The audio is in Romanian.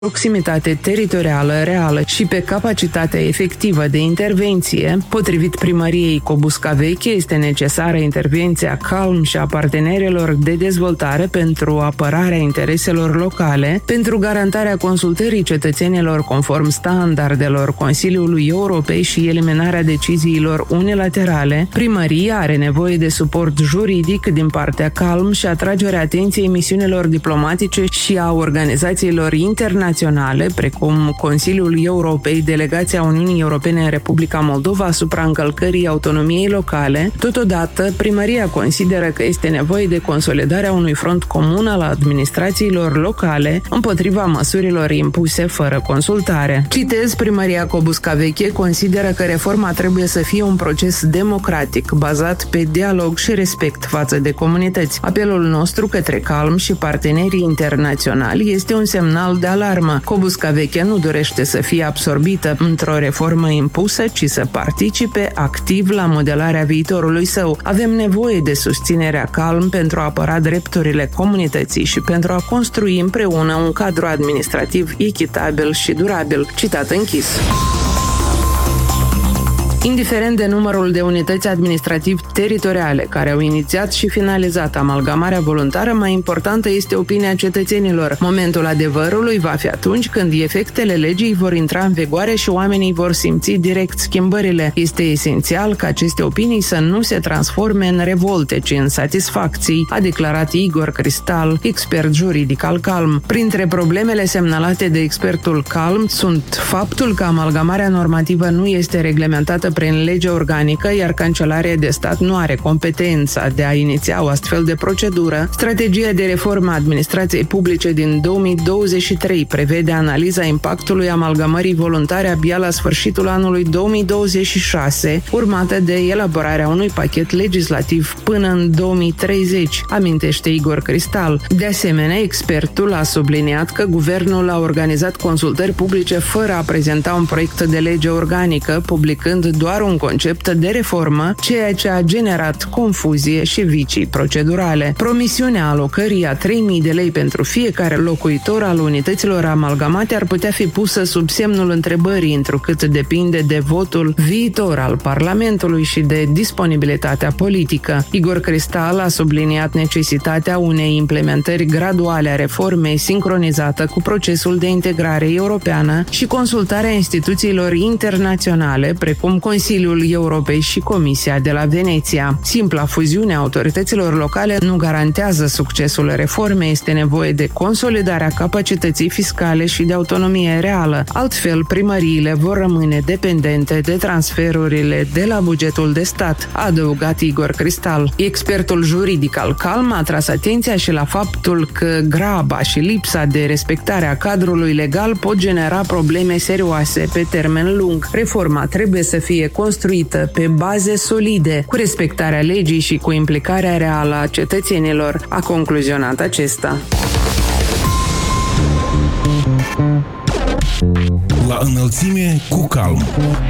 proximitate teritorială reală și pe capacitatea efectivă de intervenție, potrivit primăriei Cobusca-Veche, este necesară intervenția calm și a partenerilor de dezvoltare pentru apărarea intereselor locale, pentru garantarea consultării cetățenilor conform standardelor Consiliului Europei și eliminarea deciziilor unilaterale. Primăria are nevoie de suport juridic din partea calm și atragerea atenției misiunilor diplomatice și a organizațiilor internaționale, precum Consiliul Europei, Delegația Uniunii Europene în Republica Moldova asupra încălcării autonomiei locale. Totodată, primăria consideră că este nevoie de consolidarea unui front comun al administrațiilor locale împotriva măsurilor impuse fără consultare. Citez, primăria Cobusca-Veche consideră că reforma trebuie să fie un proces democratic, bazat pe dialog și respect față de comunități. Apelul nostru către calm și partenerii internaționali este un semnal de alarmă. Cobusca-Veche nu dorește să fie absorbită într-o reformă impusă, ci să participe activ la modelarea viitorului său. Avem nevoie de susținerea calm pentru a apăra drepturile comunității și pentru a construi împreună un cadru administrativ echitabil și durabil. Citat închis. Indiferent de numărul de unități administrativ-teritoriale care au inițiat și finalizat amalgamarea voluntară, mai importantă este opinia cetățenilor. Momentul adevărului va fi atunci când efectele legii vor intra în vigoare și oamenii vor simți direct schimbările. Este esențial ca aceste opinii să nu se transforme în revolte, ci în satisfacții, a declarat Igor Cristal, expert juridic al Calm. Printre problemele semnalate de expertul Calm sunt faptul că amalgamarea normativă nu este reglementată prin lege organică, iar Cancelaria de Stat nu are competența de a iniția o astfel de procedură. Strategia de reformă a administrației publice din 2023 prevede analiza impactului amalgamării voluntare abia la sfârșitul anului 2026, urmată de elaborarea unui pachet legislativ până în 2030, amintește Igor Cristal. De asemenea, expertul a subliniat că guvernul a organizat consultări publice fără a prezenta un proiect de lege organică, publicând doar un concept de reformă, ceea ce a generat confuzie și vicii procedurale. Promisiunea alocării a 3.000 de lei pentru fiecare locuitor al unităților amalgamate ar putea fi pusă sub semnul întrebării, întrucât depinde de votul viitor al Parlamentului și de disponibilitatea politică. Igor Cristal a subliniat necesitatea unei implementări graduale a reformei sincronizată cu procesul de integrare europeană și consultarea instituțiilor internaționale, precum Consiliul Europei și Comisia de la Veneția. Simpla fuziune a autorităților locale nu garantează succesul reformei, este nevoie de consolidarea capacității fiscale și de autonomie reală. Altfel, primăriile vor rămâne dependente de transferurile de la bugetul de stat, a adăugat Igor Cristal. Expertul juridic al Calm a tras atenția și la faptul că graba și lipsa de respectare a cadrului legal pot genera probleme serioase pe termen lung. Reforma trebuie să fie construită pe baze solide, cu respectarea legii și cu implicarea reală a cetățenilor, a concluzionat acesta. La înălțime cu Calm.